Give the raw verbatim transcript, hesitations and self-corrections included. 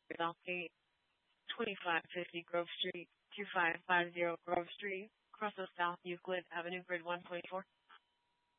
Southgate, twenty-five fifty Grove Street, two five five zero Grove Street, Crosso South Euclid Avenue, grid one point four.